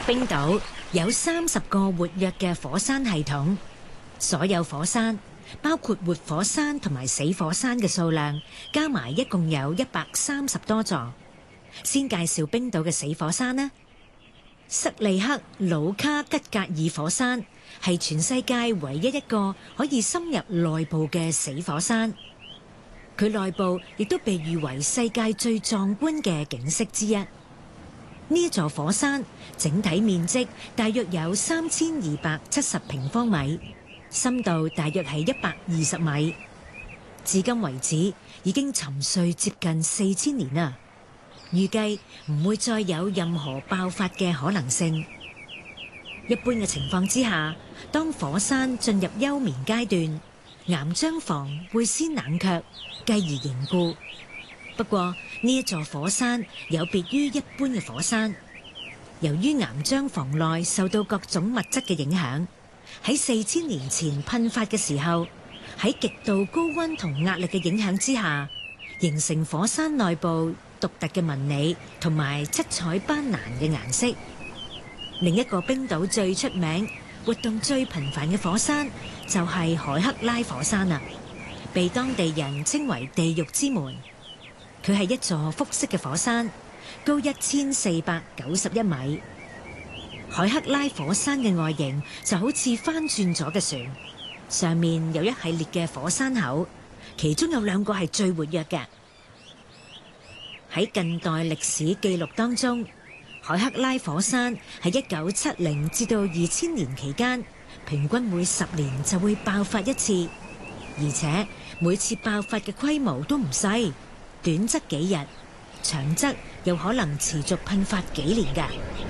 冰島有30個活躍嘅火山系統，所有火山，包括活火山同埋死火山嘅數量，加埋一共有130多座。先介紹冰島嘅死火山啦。塞利克魯卡吉格爾火山係全世界唯一一個可以深入內部嘅死火山，佢內部亦都被譽為世界最壯觀嘅景色之一。呢座火山整體面積大約有3270平方米，深度大約係120米。至今為止已經沉睡接近4000年啦，預計唔會再有任何爆發嘅可能性。一般嘅情況之下，當火山進入休眠階段，岩漿房會先冷卻，繼而凝固。不過呢一座火山有別於一般嘅火山，由於岩漿房內受到各種物質嘅影響，喺4000年前噴發嘅時候，喺極度高溫同壓力嘅影響之下，形成火山內部獨特嘅紋理同埋七彩斑斕嘅顏色。另一個冰島最出名、活動最頻繁嘅火山就係海克拉火山啦，被當地人稱為地獄之門。佢係一座複式嘅火山，高1491米。海克拉火山嘅外形就好似翻轉咗嘅船，上面有一系列嘅火山口，其中有2個係最活躍嘅。喺近代歷史記錄當中，海克拉火山喺1970至到2000年期間，平均每10年就會爆發一次，而且每次爆發嘅規模都唔細，短則幾日，長則又可能持續噴發幾年㗎。